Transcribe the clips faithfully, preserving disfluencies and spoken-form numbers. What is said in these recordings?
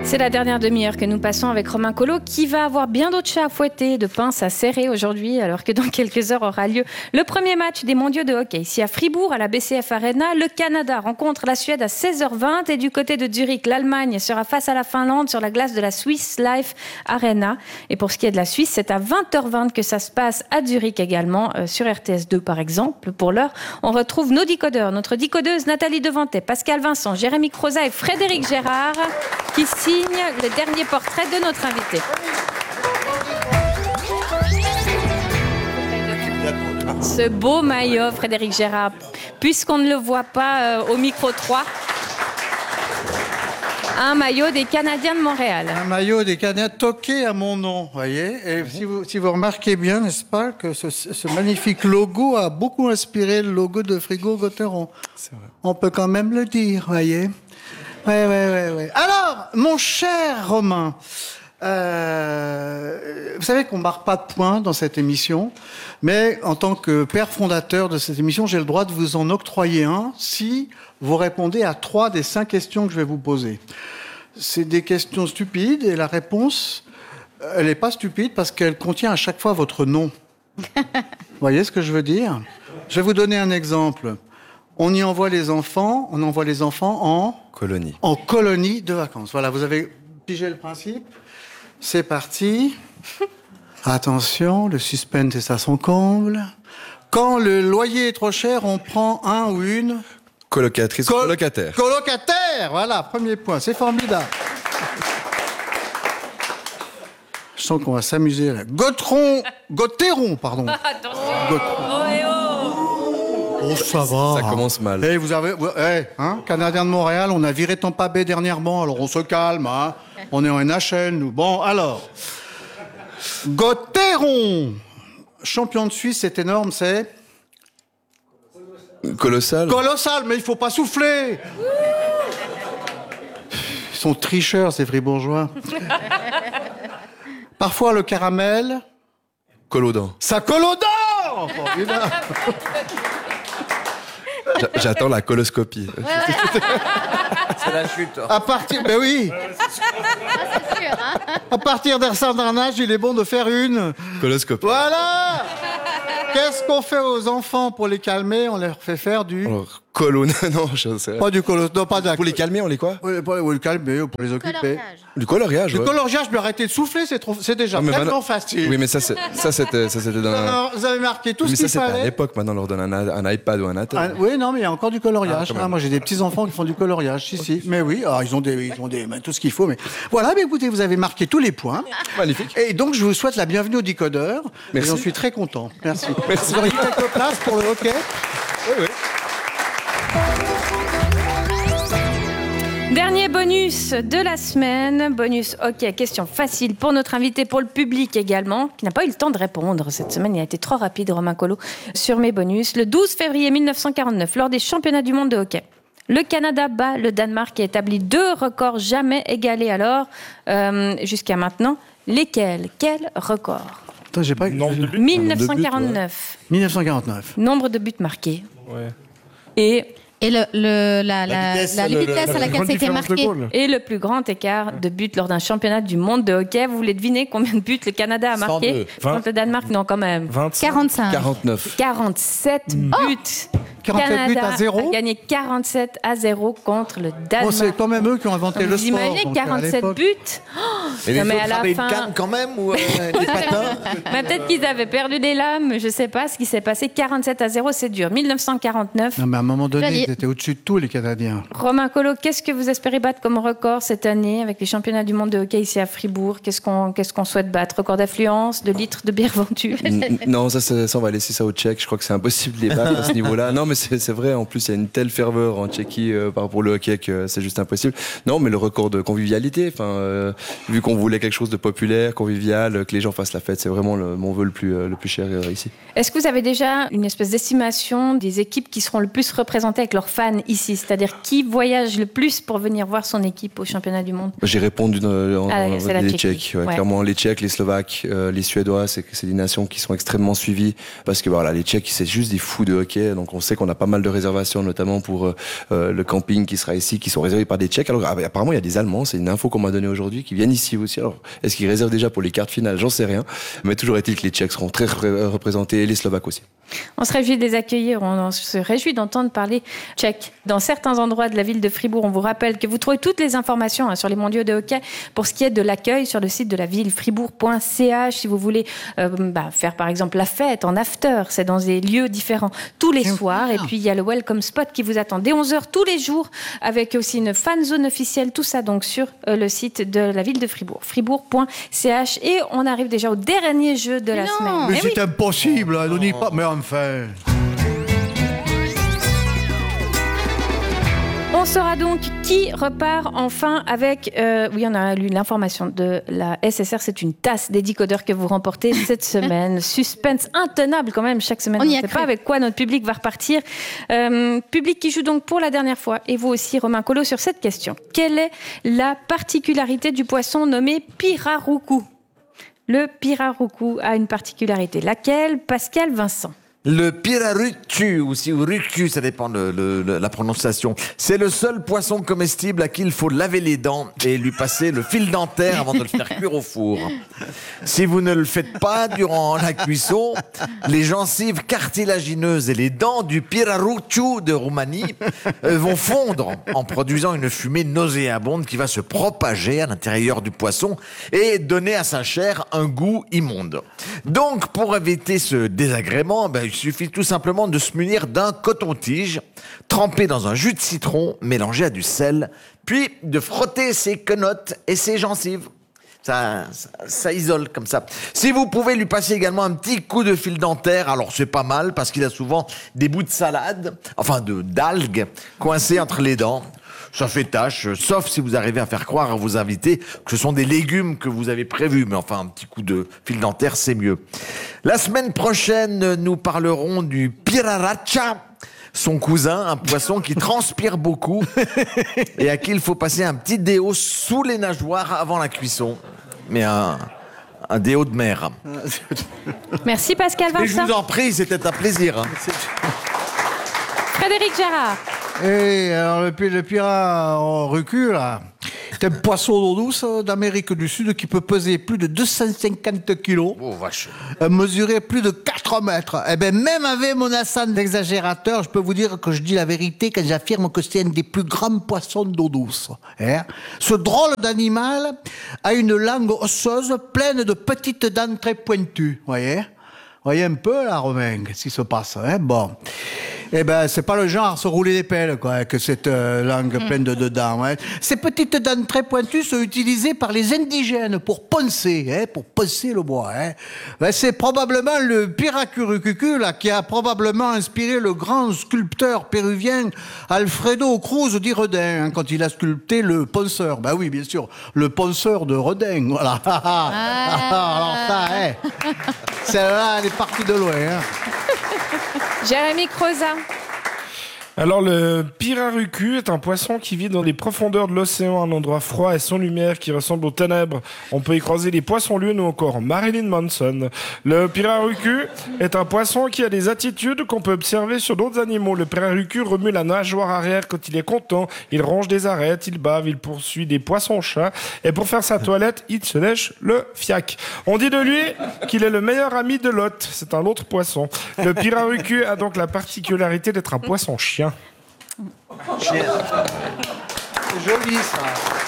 C'est la dernière demi-heure que nous passons avec Romain Colo qui va avoir bien d'autres chats à fouetter, de pinces à serrer aujourd'hui, alors que dans quelques heures aura lieu le premier match des mondiaux de hockey. Ici à Fribourg, à la B C F Arena, le Canada rencontre la Suède à seize heures vingt et du côté de Zurich, l'Allemagne sera face à la Finlande sur la glace de la Swiss Life Arena. Et pour ce qui est de la Suisse, c'est à vingt heures vingt que ça se passe à Zurich également, euh, sur R T S deux par exemple. Pour l'heure, on retrouve nos décodeurs, notre décodeuse Nathalie Devantet, Pascal Vincent, Jérémy Croza et Frédéric Gérard qui signent le dernier portrait de notre invité. Ce beau maillot, Frédéric Gérard, puisqu'on ne le voit pas euh, au micro trois, un maillot des Canadiens de Montréal. Un maillot des Canadiens toqué à mon nom, vous voyez. Et si vous, si vous remarquez bien, n'est-ce pas, que ce, ce magnifique logo a beaucoup inspiré le logo de Frigo Gotteron. C'est vrai. On peut quand même le dire, vous voyez. Ouais, ouais, ouais, ouais. Alors, mon cher Romain, euh, vous savez qu'on ne marque pas de points dans cette émission, mais en tant que père fondateur de cette émission, j'ai le droit de vous en octroyer un si vous répondez à trois des cinq questions que je vais vous poser. C'est des questions stupides et la réponse, elle n'est pas stupide parce qu'elle contient à chaque fois votre nom. Vous voyez ce que je veux dire ? Je vais vous donner un exemple. On y envoie les enfants, on envoie les enfants en... Colonie. En colonie de vacances. Voilà, vous avez pigé le principe. C'est parti. Attention, le suspense est à son comble. Quand le loyer est trop cher, on prend un ou une... Colocatrice Col- colocataire. Colocataire, voilà, premier point, c'est formidable. Je sens qu'on va s'amuser là. Gotteron, Gotteron, pardon. Attention. Gotteron. Oh et oh. Oh, ça va. Ça commence mal. Eh, vous avez, vous- eh, hein, Canadien de Montréal, on a viré Tampa Bay dernièrement, alors on se calme, hein. On est en N H L, nous. Bon, alors. Gotteron, champion de Suisse, c'est énorme, c'est Colossal. colossal, mais il faut pas souffler. Ils sont tricheurs, ces fribourgeois. Parfois, le caramel, Collodent. ça colle aux dents. Formidable. J'a- J'attends la coloscopie. C'est la chute. À partir, ben oui. À partir d'un certain âge, il est bon de faire une. Coloscopie. Voilà. Qu'est-ce qu'on fait aux enfants pour les calmer ? On leur fait faire du... Alors, colonne, non, je sais. Pas du colo... Non, pas de la... Pour les calmer, on les quoi Pour les, pour les calmer, pour les occuper. Du coloriage, Le ouais. coloriage, mais arrêtez de souffler, c'est, trop... c'est déjà Ah, mais tellement maintenant- facile. Oui, mais ça, c'est- ça c'était, ça, c'était dans un... Alors, vous avez marqué tout Mais ce ça, qu'il c'était à fallait. l'époque. Maintenant, on leur donne un, un iPad ou un iPad. Ah, oui, non, mais il y a encore du coloriage. Ah, quand même. Ah, moi, j'ai des petits-enfants qui font du coloriage, si, si. Mais oui, alors, ils ont, des, ils ont des, ben, tout ce qu'il faut. Mais voilà, mais écoutez, vous avez marqué tous les points. Magnifique. Et donc, je vous souhaite la bienvenue au décodeur. Merci. Et j'en suis très content. Merci. Merci. Vous auriez quelques places pour le hockey ? Oui, oui. Dernier bonus de la semaine, bonus hockey, question facile pour notre invité, pour le public également, qui n'a pas eu le temps de répondre cette semaine, il a été trop rapide Romain Colo sur mes bonus. Le douze février mille neuf cent quarante-neuf, lors des championnats du monde de hockey, le Canada bat le Danemark et établit deux records jamais égalés alors, euh, jusqu'à maintenant. Lesquels ? Quel record ? Attends, j'ai pas... Nombre de buts. mille neuf cent quarante-neuf, mille neuf cent quarante-neuf. nombre de buts marqués. Ouais. Et, Et le, le, la, la, vitesse, la, le- vitesse le- à la laquelle grande ça a été différence de marqué. goal. et le plus grand écart de buts lors d'un championnat du monde de hockey. Vous voulez deviner combien de buts le Canada a marqué vingt. contre le Danemark ? Non, quand même. vingt-cinq. quarante-cinq. quarante-neuf. quarante-sept buts. quarante-sept buts Canada à zéro a gagné quarante-sept à zéro contre le Bon, Danemark. c'est quand même eux qui ont inventé le Vous sport. imaginez donc, à quarante-sept l'époque- buts oh Et Non, les mais autres à la avaient fin- une canne quand même ou euh, des patins. Bah, peut-être qu'ils avaient perdu des lames, je sais pas ce qui s'est passé. quarante-sept à zéro, c'est dur. mille neuf cent quarante-neuf. Non, mais à un moment donné, Joli. ils étaient au-dessus de tout, les Canadiens. Romain Colo, qu'est-ce que vous espérez battre comme record cette année avec les championnats du monde de hockey ici à Fribourg ? Qu'est-ce qu'on, qu'est-ce qu'on souhaite battre ? Record d'affluence, de litres de bière vendue ? N- Non, ça, ça, ça, on va laisser ça au Tchèque. Je crois que c'est impossible de les battre à ce niveau-là. Non, mais c'est c'est vrai. En plus, il y a une telle ferveur en Tchéquie euh, par rapport au hockey que c'est juste impossible. Non, mais le record de convivialité. Enfin, euh, vu vu qu'on voulait quelque chose de populaire, convivial, que les gens fassent la fête, c'est vraiment le, mon vœu le plus, le plus cher euh, ici. Est-ce que vous avez déjà une espèce d'estimation des équipes qui seront le plus représentées avec leurs fans ici? C'est-à-dire qui voyage le plus pour venir voir son équipe au championnat du monde? J'ai répondu euh, en, ah, en, c'est les Tchéquie. Tchèques. Ouais, ouais. Clairement, les Tchèques, les Slovaques, euh, les Suédois, c'est, c'est des nations qui sont extrêmement suivies parce que voilà, les Tchèques, c'est juste des fous de hockey. Donc on sait qu'on a pas mal de réservations, notamment pour euh, le camping qui sera ici, qui sont réservés par des Tchèques. Alors apparemment, il y a des Allemands, c'est une info qu'on m'a donnée aujourd'hui, qui viennent ici aussi. Alors est-ce qu'ils réservent déjà pour les quarts finales? J'en sais rien. Mais toujours est-il que les Tchèques seront très représentés et les Slovaques aussi. On se réjouit de les accueillir, on se réjouit d'entendre parler tchèque. Dans certains endroits de la ville de Fribourg, on vous rappelle que vous trouvez toutes les informations hein, sur les mondiaux de hockey pour ce qui est de l'accueil sur le site de la ville, fribourg point c h. Si vous voulez euh, bah, faire par exemple la fête en after, c'est dans des lieux différents tous les soirs. Et puis il y a le welcome spot qui vous attend dès onze heures tous les jours avec aussi une fan zone officielle. Tout ça donc sur euh, le site de la ville de Fribourg, fribourg point c h. Et on arrive déjà au dernier jeu de la non. semaine. Mais Eh c'est oui. impossible, hein, ne dis pas. Mais enfin. On saura donc qui repart enfin avec... Euh, oui, on a lu l'information de la S S R. C'est une tasse des décodeurs que vous remportez cette semaine. Suspense intenable quand même chaque semaine. On On y ne a sait cru. pas avec quoi notre public va repartir. Euh, public qui joue donc pour la dernière fois. Et vous aussi, Romain Collot, sur cette question. Quelle est la particularité du poisson nommé pirarucu? Le pirarucu a une particularité. Laquelle, Pascal Vincent? Le pirarucu, ou si ou rucu, ça dépend de, de, de la prononciation. C'est le seul poisson comestible à qui il faut laver les dents et lui passer le fil dentaire avant de le faire cuire au four. Si vous ne le faites pas durant la cuisson, les gencives cartilagineuses et les dents du pirarucu de Roumanie euh, vont fondre en produisant une fumée nauséabonde qui va se propager à l'intérieur du poisson et donner à sa chair un goût immonde. Donc, pour éviter ce désagrément, ben, il suffit tout simplement de se munir d'un coton-tige trempé dans un jus de citron mélangé à du sel, puis de frotter ses quenottes et ses gencives. Ça, ça, ça isole comme ça. Si vous pouvez lui passer également un petit coup de fil dentaire, alors c'est pas mal parce qu'il a souvent des bouts de salade, enfin de d'algues coincés entre les dents. Ça fait tâche, sauf si vous arrivez à faire croire à vos invités que ce sont des légumes que vous avez prévus. Mais enfin, un petit coup de fil dentaire, c'est mieux. La semaine prochaine, nous parlerons du piraracha, son cousin, un poisson qui transpire beaucoup et à qui il faut passer un petit déo sous les nageoires avant la cuisson. Mais un, un déo de mer. Merci Pascal Et je Vincent. vous en prie, c'était un plaisir. Frédéric Gérard. Et alors, le, pi- le pirat en recul, là, c'est un poisson d'eau douce euh, d'Amérique du Sud qui peut peser plus de deux cent cinquante kilos, Oh vache. euh, mesurer plus de quatre mètres. Eh ben, même avec mon accent d'exagérateur, je peux vous dire que je dis la vérité quand j'affirme que c'est un des plus grands poissons d'eau douce. Hein. Ce drôle d'animal a une langue osseuse pleine de petites dents très pointues, voyez. Voyez un peu là, Romain, qu'est-ce qui se passe, hein. Bon. Eh ben, c'est pas le genre à se rouler des pelles, quoi, que cette euh, langue pleine de, de dents. Hein. Ces petites dents très pointues sont utilisées par les indigènes pour poncer, hein, pour poncer le bois. Hein. Ben, c'est probablement le piracurucucu, là, qui a probablement inspiré le grand sculpteur péruvien Alfredo Cruz di Redin, hein, quand il a sculpté le ponceur. Ben oui, bien sûr, le ponceur de Redin, voilà. Alors ça, hein, celle-là, elle est partie de loin. Hein. Jérémy Croza. Alors, le pirarucu est un poisson qui vit dans les profondeurs de l'océan, un endroit froid et sans lumière qui ressemble aux ténèbres. On peut y croiser les poissons-lunes ou encore Marilyn Manson. Le pirarucu est un poisson qui a des attitudes qu'on peut observer sur d'autres animaux. Le pirarucu remue la nageoire arrière quand il est content. Il ronge des arêtes, il bave, il poursuit des poissons-chats. Et pour faire sa toilette, il se lèche le fiac. On dit de lui qu'il est le meilleur ami de Lot. C'est un autre poisson. Le pirarucu a donc la particularité d'être un poisson-chien. C'est joli, ça.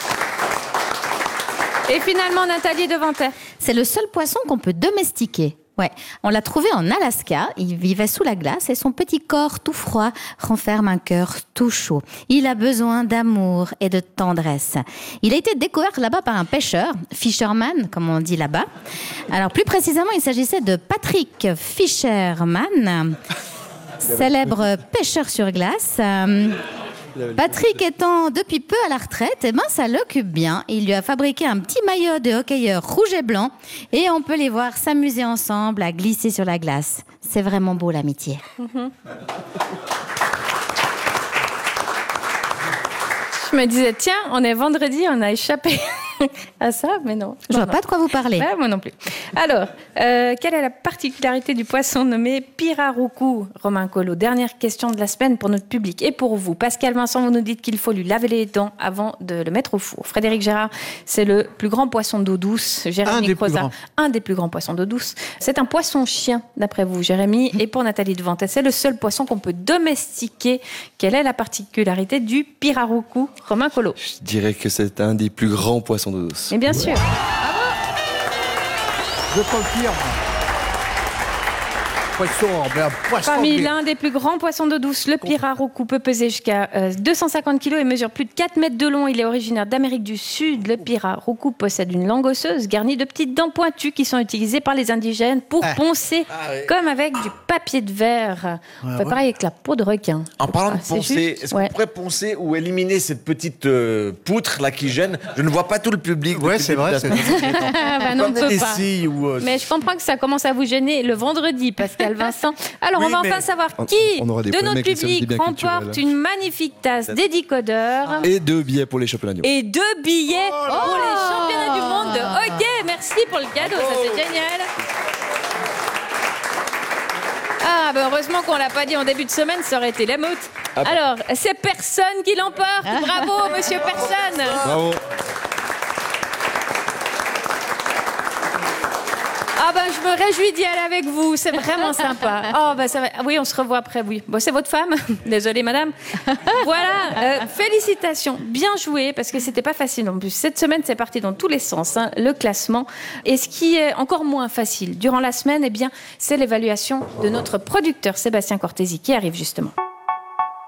Et finalement, Nathalie Devantet. C'est le seul poisson qu'on peut domestiquer. Ouais, on l'a trouvé en Alaska, il vivait sous la glace et son petit corps tout froid renferme un cœur tout chaud. Il a besoin d'amour et de tendresse. Il a été découvert là-bas par un pêcheur, fisherman comme on dit là-bas. Alors plus précisément, il s'agissait de Patrick Fisherman, célèbre pêcheur sur glace. Euh, Patrick étant depuis peu à la retraite, eh ben, ça l'occupe bien. Il lui a fabriqué un petit maillot de hockeyeur rouge et blanc et on peut les voir s'amuser ensemble à glisser sur la glace. C'est vraiment beau l'amitié. Mm-hmm. Je me disais, tiens, on est vendredi, on a échappé à ça, mais non. Je non, vois non. pas de quoi vous parlez. Ouais, moi non plus. Alors, euh, quelle est la particularité du poisson nommé Pirarucu, Romain Collot? Dernière question de la semaine pour notre public et pour vous. Pascal Vincent, vous nous dites qu'il faut lui laver les dents avant de le mettre au four. Frédéric Gérard, c'est le plus grand poisson d'eau douce. Jérémy Croza, un des plus grands poissons d'eau douce. C'est un poisson-chien, d'après vous, Jérémy. Et pour Nathalie Devante, c'est le seul poisson qu'on peut domestiquer. Quelle est la particularité du Pirarucu, Romain Collot? Je dirais que c'est un des plus grands poissons d'eau douce. Mais bien sûr. Je confirme. Poisson, mais un poisson. Parmi l'un des plus grands poissons d'eau douce, le Pirarucu peut peser jusqu'à euh, deux cent cinquante kilos et mesure plus de quatre mètres de long. Il est originaire d'Amérique du Sud. Le Pirarucu possède une langue osseuse garnie de petites dents pointues qui sont utilisées par les indigènes pour ah. poncer, ah, oui. comme avec du papier de verre. On fait ouais. pareil avec la peau de requin. En parlant ah, de poncer, est-ce ouais. qu'on pourrait poncer ou éliminer cette petite euh, poutre là qui gêne? Je ne vois pas tout le public. Ouais, c'est vrai. C'est bah non, on peut pas. Ou, euh, Mais je comprends que ça commence à vous gêner le vendredi, Pascal Vincent. Alors, oui, on va enfin savoir qui on, on de notre public remporte une magnifique tasse des décodeurs. Et deux billets pour les championnats du monde. Et deux billets oh pour les championnats du monde de hockey. Merci pour le cadeau, oh. ça c'est génial. Ah, ben heureusement qu'on l'a pas dit en début de semaine, ça aurait été la meute. Ah bah. Alors, c'est personne qui l'emporte. Bravo, monsieur Personne. Bravo. Ah ben, je me réjouis d'y aller avec vous, c'est vraiment sympa. Oh ben ça va. Oui, on se revoit après, oui. Bon, c'est votre femme. Désolée, madame. Voilà, euh, félicitations, bien joué, parce que c'était pas facile en plus. Cette semaine, c'est parti dans tous les sens, hein, le classement. Et ce qui est encore moins facile durant la semaine, eh bien, c'est l'évaluation de notre producteur Sébastien Cortési qui arrive justement.